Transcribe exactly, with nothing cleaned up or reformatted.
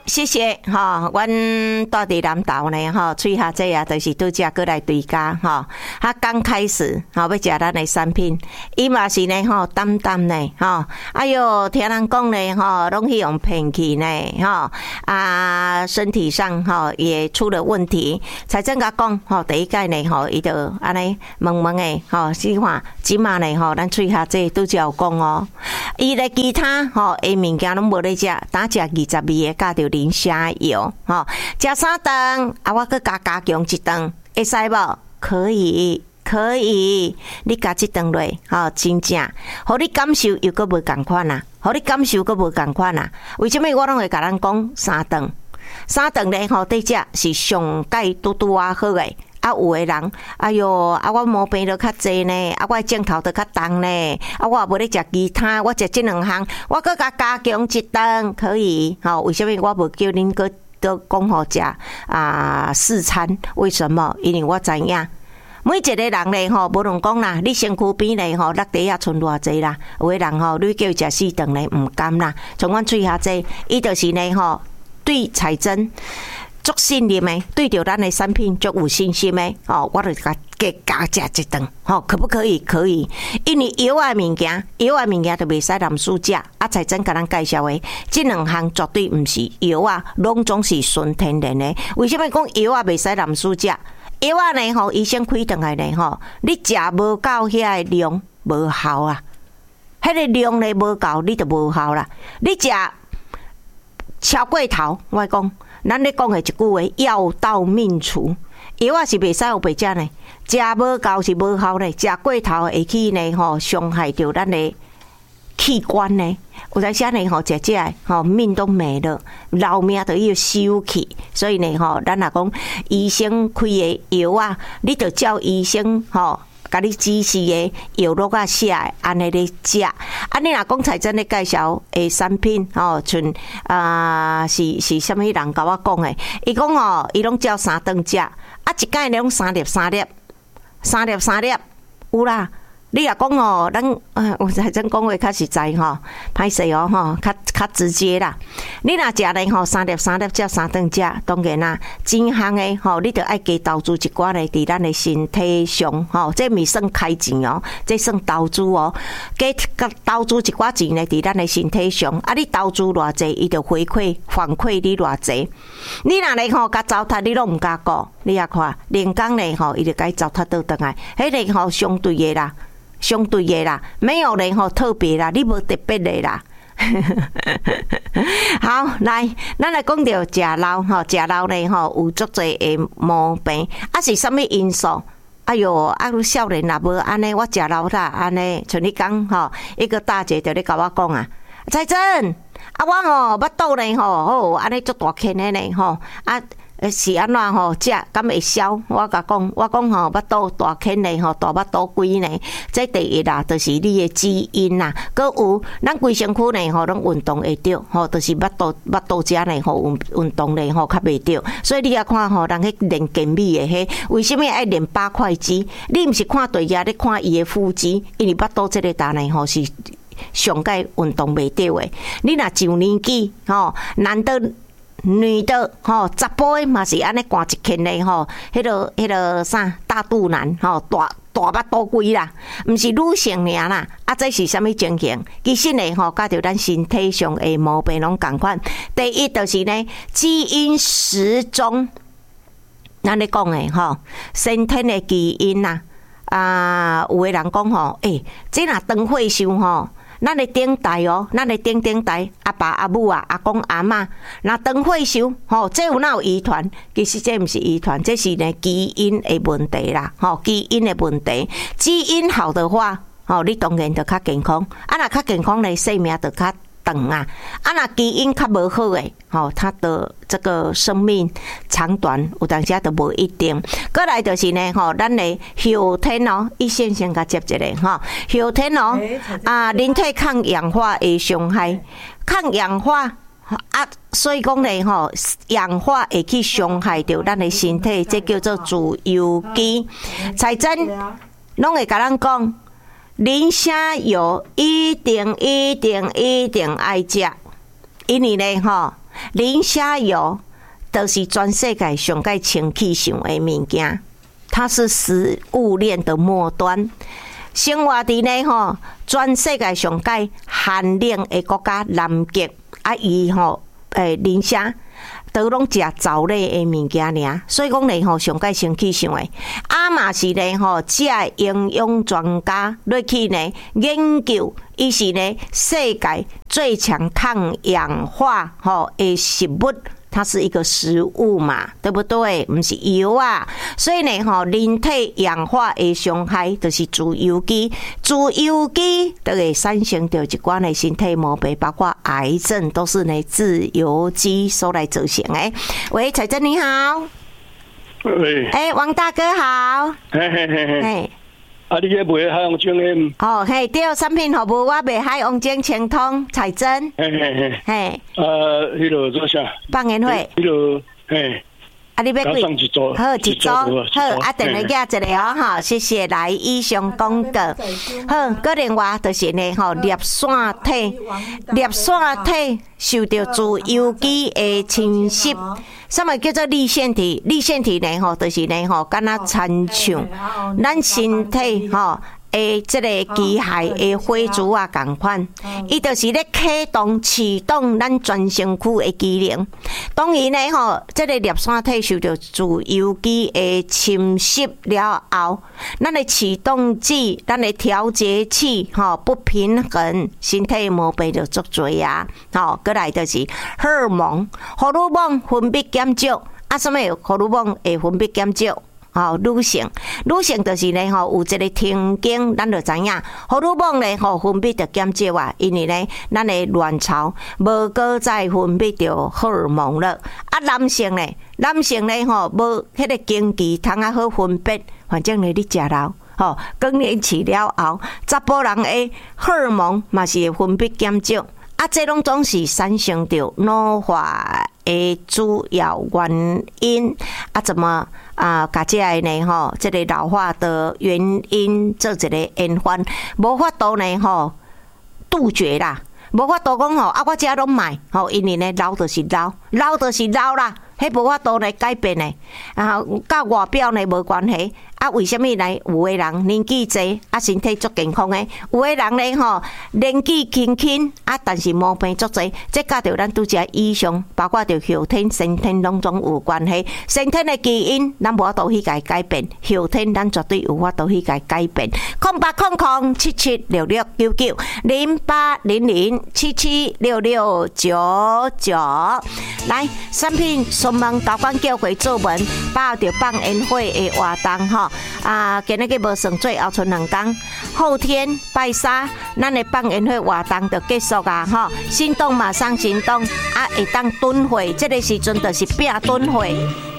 谢谢哈，阮住伫南投呢哈，翠霞姐啊，就是拄则过来对家哈。他刚开始哈要食咱的产品，伊嘛是呢吼淡淡呢哈。哎哟，听人讲呢哈，拢去用骗去呢哈啊，身体上哈也出了问题。财政甲讲吼，第一届呢吼，伊就安尼问问诶吼，是看即马呢吼，咱翠霞姐拄则有讲哦，伊咧其他吼诶物件拢无咧食，打食二十二个加着磷虾油吼，食三顿啊，我搁加加强一顿，会使无？可以。可以，你加一顿落，吼，真正，互你感受又搁无共款啦，互你感受搁无共款啦。为什么我拢会甲咱讲三顿？三顿咧，吼，对食是上介拄拄啊好诶。啊，有诶人，哎哟，啊，我毛病都较济呢，啊，我镜头都较重呢，啊，我也无咧食其他，我食这两项，我搁加加强一顿，可以，吼，为什么我无叫恁搁搁讲互食啊四餐？为什么？因为我知影。每一个人咧吼，无论讲啦，你身躯边咧吼，落地啊剩偌济啦，有诶人吼，你叫伊食四顿咧，毋甘啦。像阮翠霞姐，伊就是呢吼，对彩珍足信任诶，对着咱诶产品足有信心诶，哦，我就甲加加食一顿，吼，可不可以？可以，因为药啊物件，药啊物件就袂使南输食。啊，彩珍甲咱介绍诶，这两项绝对毋是药啊，拢总是纯天然诶。为什么讲药啊袂使南输食？药啊呢吼，医生开顿来呢吼，你食无够遐个量，无效啊。迄个量呢无够，你就无效啦。你食超过头，我讲，咱咧讲的一句话，药到命除。药啊是袂使有白食呢，食无够是无效呢，食过头会去呢吼，伤害到咱的器官呢。有当时呢吼，食食吼命都没了，老命都要收去。所以呢吼，咱若讲医生开的药啊，你就照医生吼，甲你指示的药落啊写的，安尼咧食。啊，你若讲彩珍咧介绍的产品吼，像啊是是啥物人甲我讲的？伊讲哦，伊拢照三顿食，啊一摆拢三粒三粒，三粒三粒，有啦。你若讲哦，咱啊，我才真讲话较实在吼，歹势哦吼，较较直接啦。你若食咧吼，三粒三粒照三顿食，当然啦，真项诶吼，你着爱加投资一寡咧伫咱诶身体上吼，这咪算开钱哦，这算投资哦，加投资一寡钱咧伫咱诶身体上，啊，你投资偌济，伊着回馈反馈你偌济。你若咧吼，甲糟蹋你拢毋敢顾，你也看，连工咧吼，伊着甲伊糟蹋倒转来，迄个吼相对诶啦。相对的啦，没有人吼特别啦，你无特别的啦。好，来，咱来讲到食老吼，食老呢吼有足侪的毛病，啊是啥物因素？哎哟，啊，少年若无安尼，我食老啦，安尼，像你讲吼，一个大姐就咧甲我讲啊，彩珍，啊我吼腹肚呢吼，哦安尼足大坑的呢吼，啊。是安怎吼食敢会消？我甲讲，我讲吼，腹肚大坑呢吼，大腹肚规呢，这第一啦，就是你的基因啦。搁有咱规身躯呢吼，拢运动会着吼，就是腹肚腹肚遮呢吼，运运动呢吼较袂着。所以你也看吼，人去练健美的迄，为什么爱练八块肌？你毋是看对牙，你看伊的腹肌，因为腹肚这个单呢吼是上界运动袂着的。你若上年纪吼，难得。女的吼，十甫嘛是安尼寒一圈的吼，迄个迄个啥大肚腩吼，大大腹肚规啦，毋是女性尔啦。啊，这是啥物情形？其实呢吼，甲着咱身体上的毛病拢共款。第一就是呢，基因时钟，咱咧讲的吼，先天的基因呐。啊，有的人讲吼，诶、欸，这若长岁数吼。咱的顶代哦，咱的顶顶代阿爸阿母啊、阿公阿嬷，那长岁数吼，这有哪有遗传？其实这毋是遗传，这是呢基因的问题啦，吼基因的问题。基因好的话，吼你当然就较健康，啊若较健康呢，生命就较长啊。啊若基因较无好诶，吼他的这个生命长短有当时都无一定。过来就是呢，吼，咱的后天哦，一线先甲接一个吼，后天哦，啊，人体抗氧化的伤害，抗氧化啊，所以讲呢，吼，氧化会去伤害到咱的身体，这叫做自由基。彩珍拢会甲咱讲，磷虾油一定一定一定爱食，因为呢，吼。 磷虾油就是全世界上界清气上的物件，它是食物链的末端。生活伫呢吼，全世界上界寒冷的国家南极啊，伊吼诶磷虾。都拢食藻类的物件尔，所以讲咧吼，上界清气上诶，啊嘛是咧吼，这营养专家落去呢研究，伊是呢世界最强抗氧化吼的食物。它是一个食物嘛，对不对？不是油啊，所以呢，吼，人体氧化的伤害就是自由基，自由基就会产生到一寡的身体毛病，包括癌症，都是呢自由基所来造成的。喂，彩珍你好， 喂， 哎、欸，王大哥好， 嘿嘿嘿嘿， 嘿。 啊！你咧卖海洋精的？ 哦，嘿，对，产品服务我卖海洋精清通彩珍。 嘿嘿嘿。 嘿。 呃，迄落做啥？ 放烟火。 迄落，嘿。 啊，你要几？ 一组。 好，一组。好，啊，等下寄一个哦，哈，谢谢。来，以上广告。好，个另外就是呢，吼，粒线体，粒线体受到自由基的侵袭。什么叫做粒线体？粒线体呢？吼，就是呢，吼，敢若亲像咱身体吼诶，这个机械的火珠啊，共款，伊就是咧启动、启动咱全身躯的机能。当然呢，吼，这个粒线体受到自由基的侵袭了后，咱的启动剂、咱的调节器，吼不平衡，身体毛病就足多啊。吼，过来就是荷尔蒙，荷尔蒙分泌减少，啊，什么荷尔蒙会分泌减少？哦，女性，女性就是呢吼，有一个停经，咱就知影，荷尔蒙呢吼分泌着减少啊，因为呢，咱的卵巢无搁再分泌着荷尔蒙了。啊，男性呢，男性呢吼无迄个经期通啊好分泌，反正呢你食老吼，更年期了后，查甫人的荷尔蒙嘛是会分泌减少。啊，这拢总是产生着老化的主要原因。啊，怎么啊？甲这个呢？吼，这个老化的原因做一个延缓，无法度呢？吼，杜绝啦，无法度讲吼，啊，我这拢买吼，因为呢，老就是老，老就是老啦，迄无法度来改变的。啊，甲外表呢无关系。啊，为什么呢？有的人年纪济，啊，身体足健康诶；有的人呢，吼年纪轻轻，啊，但是毛病足济。这甲着咱拄则以上，包括着后天、先天拢总有关系。先天的基因，咱无法度去甲改变；后天，咱绝对有法度去甲改变。空八空空七七六六九九零八零零七七六六九九。来，产品双门导管叫回作文，包着放烟火的活动吼。啊，今日个无算做后剩两天，后天拜三，咱的放烟火活动就结束啊！吼，心动马上行动，啊，会当蹲会，这个时阵就是拼蹲会。